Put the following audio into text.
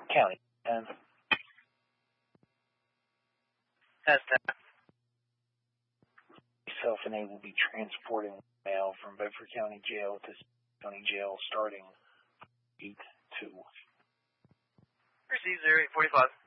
County. And That's that. Myself and A will be transporting mail from Bedford County Jail to County Jail starting 8/2. Received 0845.